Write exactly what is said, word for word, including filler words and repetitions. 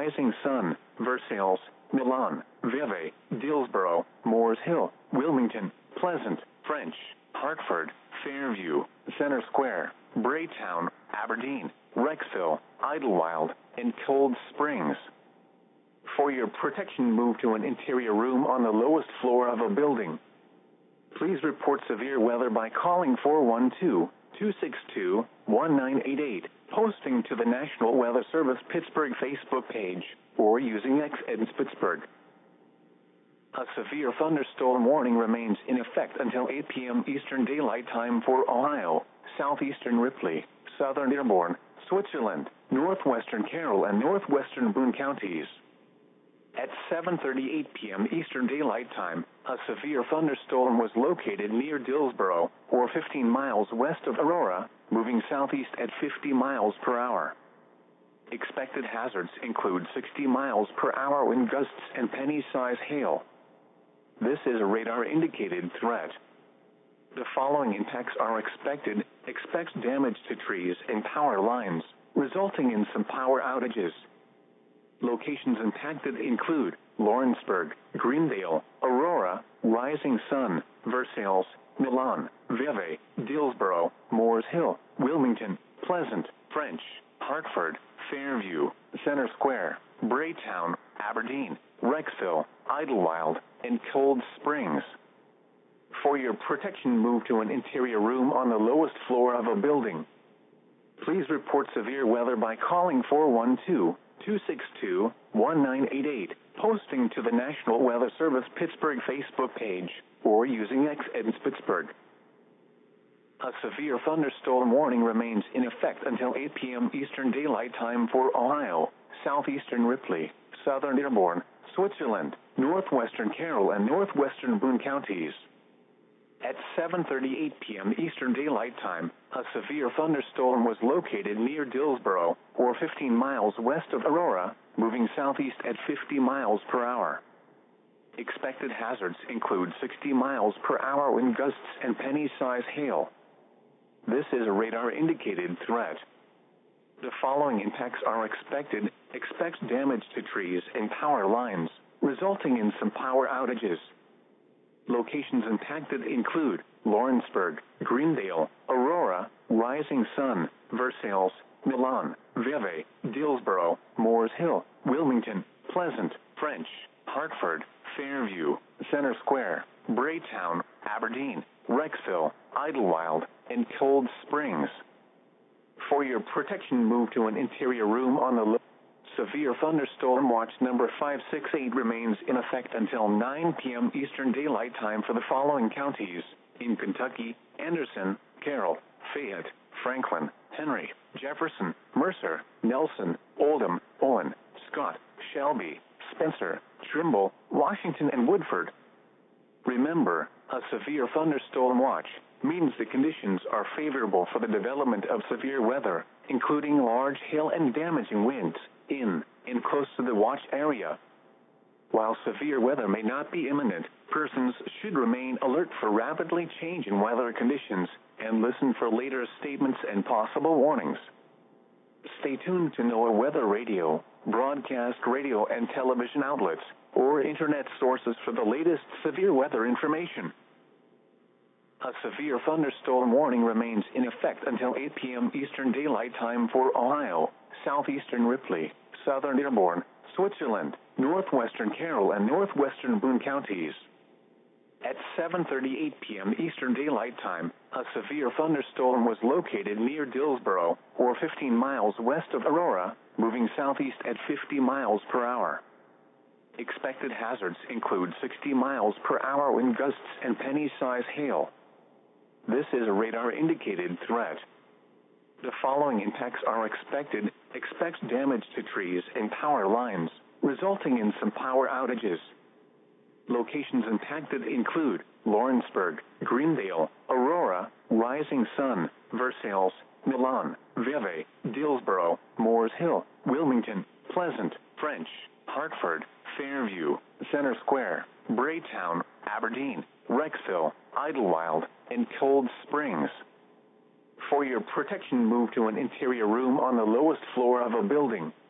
Rising Sun, Versailles, Milan, Vevey, Dillsborough, Moores Hill, Wilmington, Pleasant, French, Hartford, Fairview, Center Square, Braytown, Aberdeen, Rexville, Idlewild, and Cold Springs. For your protection, move to an interior room on the lowest floor of a building. Please report severe weather by calling four one two, two six two, one nine eight eight, posting to the National Weather Service Pittsburgh Facebook page, or using X Eds Pittsburgh. A severe thunderstorm warning remains in effect until eight p m Eastern Daylight Time for Ohio, southeastern Ripley, southern Dearborn, Switzerland, northwestern Carroll, and northwestern Boone counties. At seven thirty-eight p m Eastern Daylight Time, a severe thunderstorm was located near Dillsborough, or fifteen miles west of Aurora, moving southeast at fifty miles per hour. Expected hazards include sixty miles per hour wind gusts and penny-size hail. This is a radar-indicated threat. The following impacts are expected. Expect damage to trees and power lines, resulting in some power outages. Locations impacted include Lawrenceburg, Greendale, Aurora, Rising Sun, Versailles, Milan, Vevey, Dillsborough, Moores Hill, Wilmington, Pleasant, French, Hartford, Fairview, Center Square, Braytown, Aberdeen, Rexville, Idlewild, and Cold Springs. For your protection, move to an interior room on the lowest floor of a building. Please report severe weather by calling four one two, two six two, one nine eight eight, posting to the National Weather Service Pittsburgh Facebook page, or using X Eds Pittsburgh. A severe thunderstorm warning remains in effect until eight p m Eastern Daylight Time for Ohio, southeastern Ripley, southern Dearborn, Switzerland, northwestern Carroll, and northwestern Boone counties. At seven thirty-eight p m Eastern Daylight Time, a severe thunderstorm was located near Dillsborough, or fifteen miles west of Aurora, moving southeast at fifty miles per hour. Expected hazards include sixty miles per hour wind gusts and penny-size hail. This is a radar-indicated threat. The following impacts are expected. Expect damage to trees and power lines, resulting in some power outages. Locations impacted include Lawrenceburg, Greendale, Aurora, Rising Sun, Versailles, Milan, Vevey, Dillsborough, Moores Hill, Wilmington, Pleasant, French, Hartford, Fairview, Center Square, Braytown, Aberdeen, Rexville, Idlewild, and Cold Springs. For your protection, move to an interior room on the low. Severe thunderstorm watch number five six eight remains in effect until nine p m Eastern Daylight Time for the following counties: in Kentucky: Anderson, Carroll, Fayette, Franklin, Henry, Jefferson, Mercer, Nelson, Oldham, Owen, Scott, Shelby, Spencer, Trimble, Washington, and Woodford. Remember, a severe thunderstorm watch means the conditions are favorable for the development of severe weather, including large hail and damaging winds, in and close to the watch area. While severe weather may not be imminent, persons should remain alert for rapidly changing weather conditions and listen for later statements and possible warnings. Stay tuned to NOAA Weather Radio, broadcast radio and television outlets, or internet sources for the latest severe weather information. A severe thunderstorm warning remains in effect until eight p m Eastern Daylight Time for Ohio, southeastern Ripley, southern Dearborn, Switzerland, northwestern Carroll, and northwestern Boone counties. At seven thirty-eight p m Eastern Daylight Time, a severe thunderstorm was located near Dillsborough, or fifteen miles west of Aurora, moving southeast at fifty miles per hour. Expected hazards include sixty miles per hour wind gusts and penny-size hail. This is a radar-indicated threat. The following impacts are expected. Expect damage to trees and power lines, resulting in some power outages. Locations impacted include Lawrenceburg, Greendale, Aurora, Rising Sun, Versailles, Milan, Vevey, Dillsborough, Moores Hill, Wilmington, Pleasant, French, Hartford, Fairview, Center Square, Braytown, Aberdeen, Rexville, Idlewild, and Cold Springs. For your protection, move to an interior room on the lowest floor of a building.